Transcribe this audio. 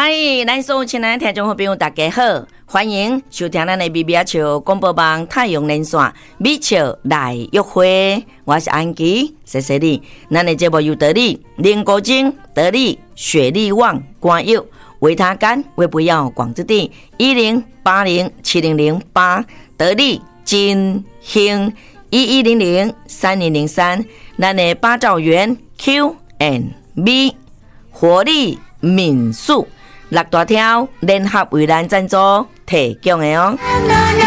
嗨，咱所有亲爱的听众朋友，大家好，欢迎收听咱的米米笑广播网太阳连线米笑来约会，我是安琪，谢谢你。咱的节目由得力林国精、得力雪力旺、冠佑、维他干、微不要广之地10807008得力金兴11003003，咱的八兆元 Q&B 活力民宿6大条联合为咱赞助提供的哦。